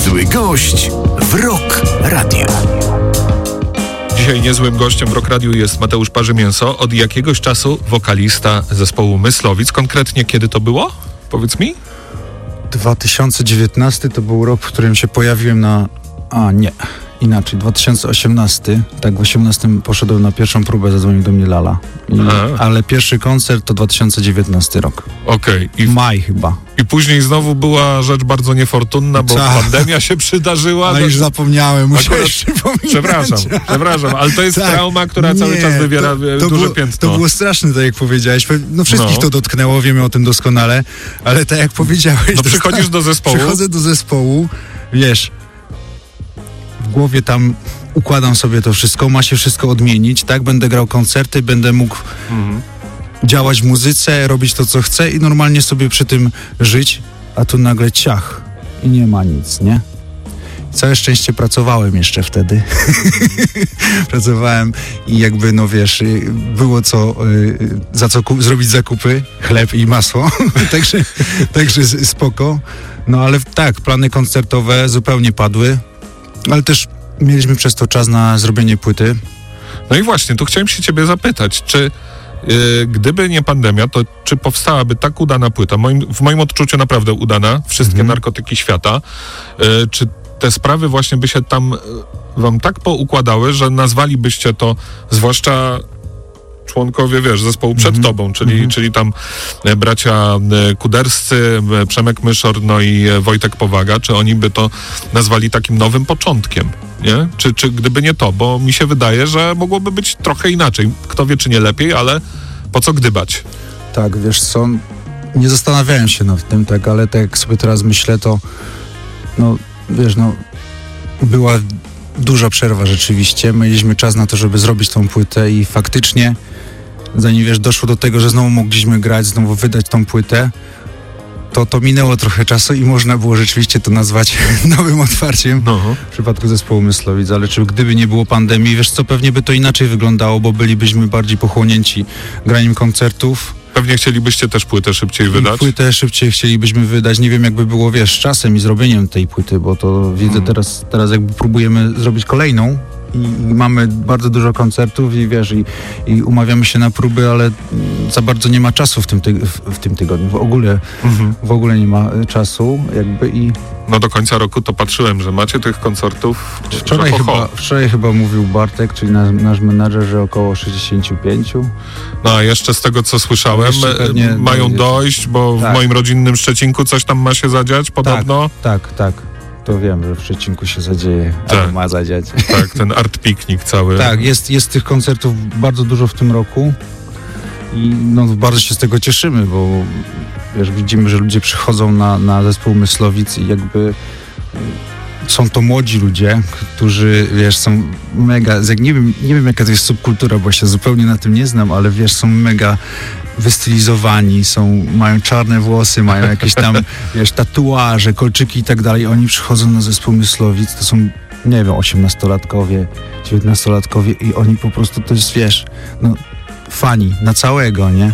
Niezły gość w Rock Radio. Dzisiaj niezłym gościem w Rock Radiu jest Mateusz Parzymięso. Od jakiegoś czasu wokalista zespołu Myslowic. Konkretnie kiedy to było? Powiedz mi. 2019 to był rok, w którym się pojawiłem na... Inaczej, 2018. Tak, w 2018 poszedłem na pierwszą próbę, zadzwonił do mnie Lala. Ale pierwszy koncert to 2019 rok. Okej. Maj chyba. I później znowu była rzecz bardzo niefortunna, bo pandemia się przydarzyła. No już zapomniałem, musiałeś przypomnieć. Przepraszam, ale to jest trauma, która cały czas wywiera duże piętno. To było straszne, tak jak powiedziałeś. No wszystkich to dotknęło, wiemy o tym doskonale, ale tak jak powiedziałeś... No przychodzisz do zespołu. Przychodzę do zespołu, wiesz... W głowie tam układam sobie to wszystko, ma się wszystko odmienić, tak? Będę grał koncerty, będę mógł działać w muzyce, robić to, co chcę i normalnie sobie przy tym żyć, a tu nagle ciach i nie ma nic, nie? Całe szczęście pracowałem jeszcze wtedy. Pracowałem i jakby, no wiesz, było za co zrobić zakupy, chleb i masło, także spoko. No ale tak, plany koncertowe zupełnie padły. Ale też mieliśmy przez to czas na zrobienie płyty. No i właśnie, tu chciałem się ciebie zapytać, czy gdyby nie pandemia, to czy powstałaby tak udana płyta, w moim odczuciu naprawdę udana, wszystkie narkotyki świata, czy te sprawy właśnie by się tam wam tak poukładały, że nazwalibyście to, zwłaszcza członkowie, wiesz, zespołu przed tobą, czyli tam bracia Kuderscy, Przemek Myszor, no i Wojtek Powaga, czy oni by to nazwali takim nowym początkiem, nie? Czy gdyby nie to, bo mi się wydaje, że mogłoby być trochę inaczej. Kto wie, czy nie lepiej, ale po co gdybać? Tak, wiesz co, nie zastanawiałem się nad tym, tak, ale tak jak sobie teraz myślę, to była duża przerwa rzeczywiście. Mieliśmy czas na to, żeby zrobić tą płytę i faktycznie zanim doszło do tego, że znowu mogliśmy grać, znowu wydać tą płytę, to minęło trochę czasu i można było rzeczywiście to nazwać nowym otwarciem w przypadku zespołu Myslowic, ale gdyby nie było pandemii, wiesz co, pewnie by to inaczej wyglądało, bo bylibyśmy bardziej pochłonięci graniem koncertów. Pewnie chcielibyście też płytę szybciej wydać? Płytę szybciej chcielibyśmy wydać. Nie wiem, jakby było, wiesz, z czasem i zrobieniem tej płyty, bo to widzę teraz jakby próbujemy zrobić kolejną i mamy bardzo dużo koncertów i wiesz, i umawiamy się na próby, ale za bardzo nie ma czasu w tym tygodniu. W ogóle nie ma czasu jakby i... No do końca roku to patrzyłem, że macie tych koncertów. Wczoraj chyba mówił Bartek, czyli nasz menadżer, że około 65. No a jeszcze z tego, co słyszałem, mają dojść, bo w moim rodzinnym Szczecinku coś tam ma się zadziać podobno. Tak. To wiem, że w Szczecinku się zadzieje, albo ma zadziać. Tak, ten art piknik cały. Tak, jest tych koncertów bardzo dużo w tym roku i bardzo się z tego cieszymy, bo wiesz, widzimy, że ludzie przychodzą na zespół Myslowic i jakby są to młodzi ludzie, którzy, wiesz, są mega, nie wiem jaka to jest subkultura, bo się zupełnie na tym nie znam, ale wiesz, są mega wystylizowani, mają czarne włosy, mają jakieś tam, wiesz, tatuaże, kolczyki i tak dalej. Oni przychodzą na zespół Myslowic, to są, nie wiem, 18-latkowie, 19-latkowie i oni po prostu, to jest, wiesz, fani na całego, nie?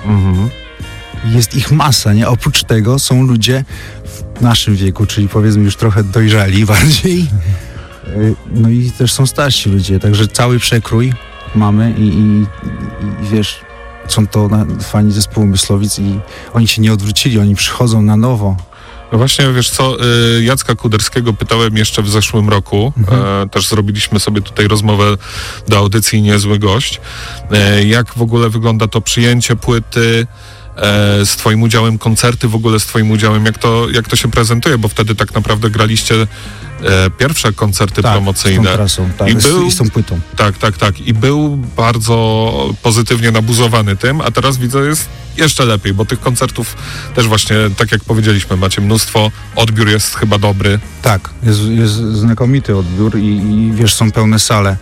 Jest ich masa, nie? Oprócz tego są ludzie w naszym wieku, czyli powiedzmy już trochę dojrzali bardziej. No i też są starsi ludzie, także cały przekrój mamy i wiesz, są to fani zespołu Myslowic i oni się nie odwrócili, oni przychodzą na nowo. No właśnie, wiesz co, Jacka Kuderskiego pytałem jeszcze w zeszłym roku, też zrobiliśmy sobie tutaj rozmowę do audycji Niezły Gość, jak w ogóle wygląda to przyjęcie płyty, z twoim udziałem koncerty, w ogóle z twoim udziałem, jak to się prezentuje, bo wtedy tak naprawdę graliście pierwsze koncerty promocyjne. Z tą trasą, i z tą płytą. Tak. I był bardzo pozytywnie nabuzowany tym, a teraz widzę, jest jeszcze lepiej, bo tych koncertów też właśnie, tak jak powiedzieliśmy, macie mnóstwo, odbiór jest chyba dobry. Tak, jest znakomity odbiór i wiesz, są pełne sale.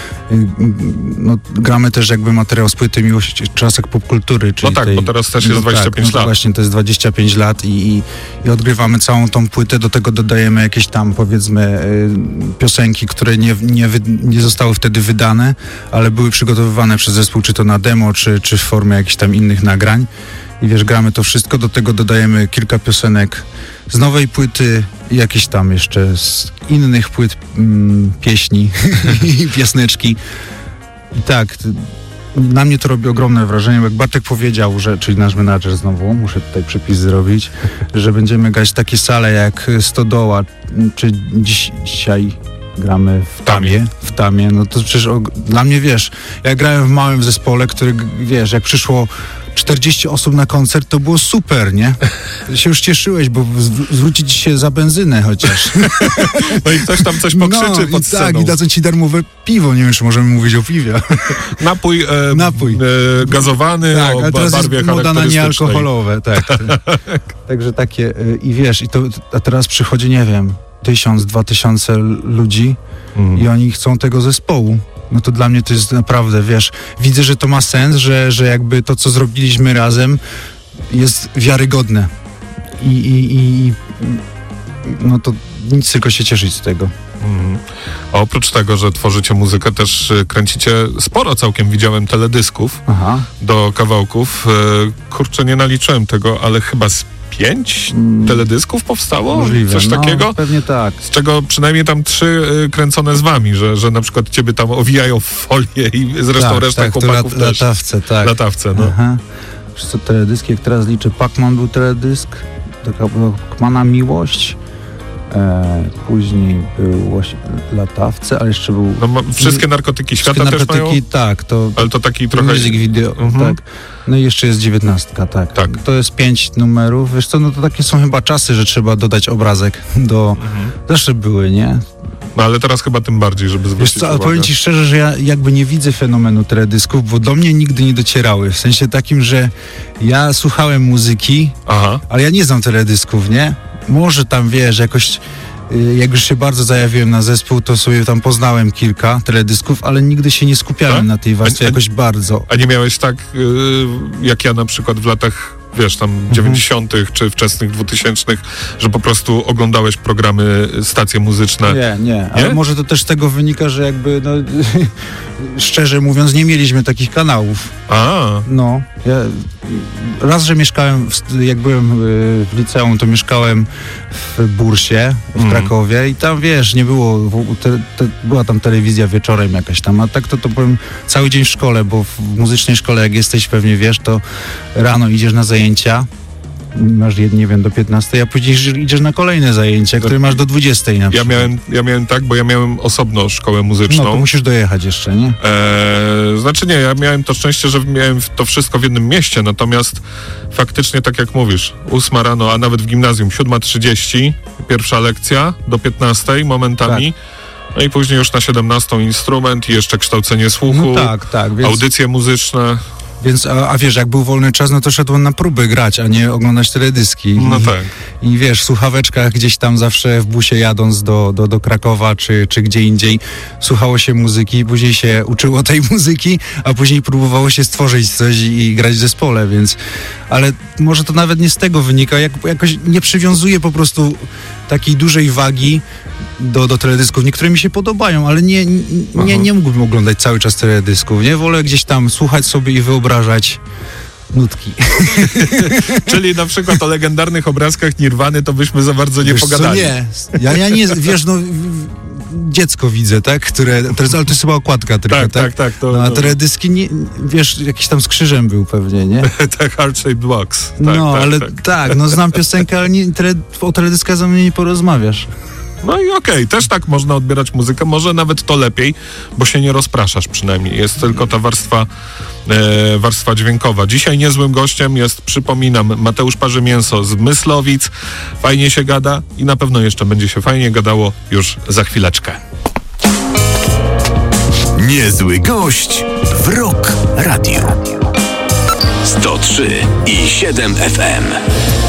Gramy też jakby materiał z płyty Miłość Czasek Popkultury. Czyli bo teraz też jest 25 lat. Właśnie, to jest 25 lat i odgrywamy całą tą płytę, do tego dodajemy jakieś tam, powiedzmy, piosenki, które nie zostały wtedy wydane, ale były przygotowywane przez zespół, czy to na demo, czy w formie jakichś tam innych nagrań. I wiesz, gramy to wszystko, do tego dodajemy kilka piosenek z nowej płyty i jakieś tam jeszcze z innych płyt pieśni i piasneczki. I tak, na mnie to robi ogromne wrażenie, jak Bartek powiedział, czyli nasz menadżer znowu, muszę tutaj przepis zrobić, że będziemy grać takie sale jak Stodoła, czy dzisiaj gramy w Tamie, no to przecież dla mnie, wiesz, ja grałem w małym zespole, który, wiesz, jak przyszło 40 osób na koncert, to było super, nie? Ty się już cieszyłeś, bo zwrócić się za benzynę chociaż. No i ktoś tam coś pokrzyczy pod sceną. Tak, i dadzą ci darmowe piwo, nie wiem, czy możemy mówić o piwie. Napój gazowany, tak, o teraz barwie jest moda na charakterystycznej. niealkoholowe, tak. Także takie, i wiesz, a teraz przychodzi, nie wiem, 1000-2000 ludzi i oni chcą tego zespołu. No to dla mnie to jest naprawdę, wiesz, widzę, że to ma sens, że jakby to, co zrobiliśmy razem, jest wiarygodne. I no to nic, tylko się cieszyć z tego. A oprócz tego, że tworzycie muzykę, też kręcicie sporo całkiem, widziałem teledysków do kawałków. Kurczę, nie naliczyłem tego, ale chyba z 5 teledysków powstało? Możliwe. Coś takiego? Pewnie tak. Z czego przynajmniej tam 3 kręcone z wami, że na przykład ciebie tam owijają w folię i zresztą reszta chłopaków też. Latawce, tak. Latawce, no. Aha. Wiesz co, teledyski, jak teraz liczę, Pacman był teledysk, taka Pacmana Miłość, później był właśnie Latawce, ale jeszcze był... No, wszystkie narkotyki świata narkotyki, też mają? Tak, to... Ale to taki trochę... Music video, tak. No i jeszcze jest 19, tak. To jest 5 numerów. Wiesz co, no to takie są chyba czasy, że trzeba dodać obrazek do... Zawsze były, nie? No ale teraz chyba tym bardziej, żeby zwrócić uwagę. Powiem ci szczerze, że ja jakby nie widzę fenomenu teledysków, bo do mnie nigdy nie docierały. W sensie takim, że ja słuchałem muzyki, ale ja nie znam teledysków, nie? Może tam, wiesz, jakoś... Jak już się bardzo zajawiłem na zespół, to sobie tam poznałem kilka teledysków, ale nigdy się nie skupiałem na tej warstwie jakoś bardzo. A nie miałeś tak, jak ja na przykład w latach, wiesz, tam 90. czy wczesnych 2000, że po prostu oglądałeś programy, stacje muzyczne? Nie? Ale może to też z tego wynika, że jakby, no, szczerze mówiąc, nie mieliśmy takich kanałów. No, ja raz, że mieszkałem, jak byłem w liceum, to mieszkałem w Bursie, w Krakowie i tam, wiesz, nie było, była tam telewizja wieczorem jakaś tam, a tak to powiem cały dzień w szkole, bo w muzycznej szkole, jak jesteś, pewnie wiesz, to rano idziesz na zajęcia, masz, nie wiem, do 15, a później idziesz na kolejne zajęcia, które masz do 20 na przykład. Ja miałem tak, bo ja miałem osobno szkołę muzyczną. No to musisz dojechać jeszcze, nie? Znaczy nie, ja miałem to szczęście, że miałem to wszystko w jednym mieście, natomiast faktycznie, tak jak mówisz, 8 rano, a nawet w gimnazjum 7:30, pierwsza lekcja do 15 momentami. Tak. No i później już na 17 instrument i jeszcze kształcenie słuchu, więc... audycje muzyczne. Więc, a wiesz, jak był wolny czas, no to szedłem na próby grać, a nie oglądać teledyski. No tak. I wiesz, w słuchaweczkach gdzieś tam zawsze w busie jadąc do Krakowa czy gdzie indziej słuchało się muzyki, później się uczyło tej muzyki, a później próbowało się stworzyć coś i grać w zespole, więc... Ale może to nawet nie z tego wynika, jakoś nie przywiązuję po prostu takiej dużej wagi do teledysków. Niektóre mi się podobają, ale nie mógłbym oglądać cały czas teledysków, nie? Wolę gdzieś tam słuchać sobie i wyobrażać nutki. Czyli na przykład o legendarnych obrazkach Nirwany to byśmy za bardzo nie pogadali. Nie. Ja nie, wiesz, no... Dziecko widzę, tak? Ale to jest chyba okładka tylko, tak? A teledyski, nie, wiesz, jakiś tam z krzyżem był pewnie, nie? Tak, Heart-Shaped Box. Znam piosenkę, ale o teledyskach ze mnie nie porozmawiasz. No i okej, też tak można odbierać muzykę, może nawet to lepiej, bo się nie rozpraszasz przynajmniej, jest tylko ta warstwa dźwiękowa. Dzisiaj niezłym gościem jest, przypominam, Mateusz Parzymięso z Myslowic. Fajnie się gada i na pewno jeszcze będzie się fajnie gadało już za chwileczkę. Niezły gość w Rock Radio. 103,7 FM.